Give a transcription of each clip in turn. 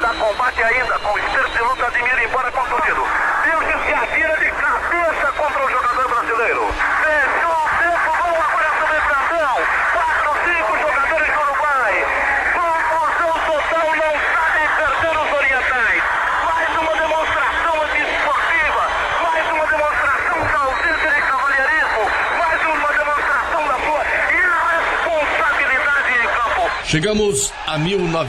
luta, combate ainda com o espírito de luta, Admir embora contundido. Deus se atira de cabeça contra o jogador brasileiro. Fechou o tempo, vamos agora subir Brandão. 4, 5 jogadores do Uruguai. Confusão total, não sabem perder os orientais. Mais uma demonstração desportiva, mais uma demonstração da ausência de cavalheirismo, mais uma demonstração da sua irresponsabilidade em campo. Chegamos a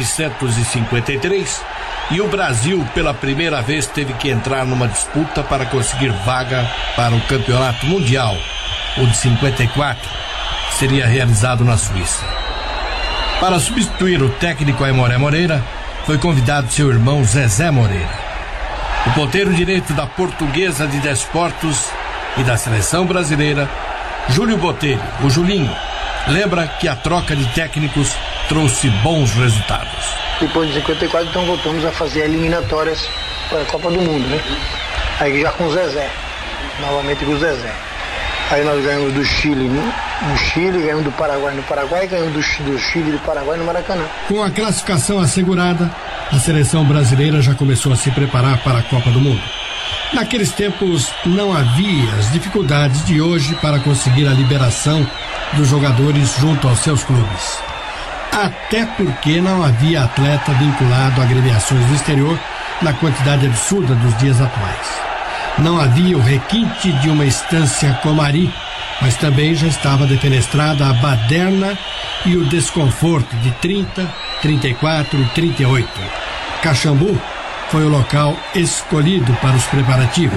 1953 e o Brasil pela primeira vez teve que entrar numa disputa para conseguir vaga para o Campeonato Mundial, o de 54, que seria realizado na Suíça. Para substituir o técnico Aimoré Moreira, foi convidado seu irmão Zezé Moreira. O ponteiro direito da Portuguesa de Desportos e da Seleção Brasileira, Júlio Botelho, o Julinho, lembra que a troca de técnicos trouxe bons resultados. Depois de 54, então voltamos a fazer eliminatórias para a Copa do Mundo, né? Aí já com o Zezé, novamente com o Zezé. Aí nós ganhamos do Chile no Chile, ganhamos do Paraguai no Paraguai, ganhamos do Chile e do Paraguai no Maracanã. Com a classificação assegurada, a seleção brasileira já começou a se preparar para a Copa do Mundo. Naqueles tempos não havia as dificuldades de hoje para conseguir a liberação dos jogadores junto aos seus clubes. Até porque não havia atleta vinculado a agremiações do exterior na quantidade absurda dos dias atuais. Não havia o requinte de uma estância Comari, mas também já estava defenestrada a baderna e o desconforto de 30, 34 e 38. Caxambu foi o local escolhido para os preparativos.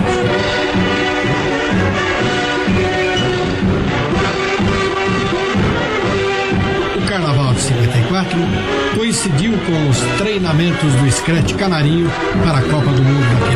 O Carnaval de 54 coincidiu com os treinamentos do Screte Canarinho para a Copa do Mundo.